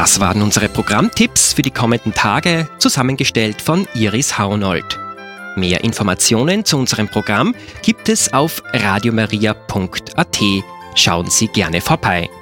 Das waren unsere Programmtipps für die kommenden Tage, zusammengestellt von Iris Haunold. Mehr Informationen zu unserem Programm gibt es auf radiomaria.at. Schauen Sie gerne vorbei.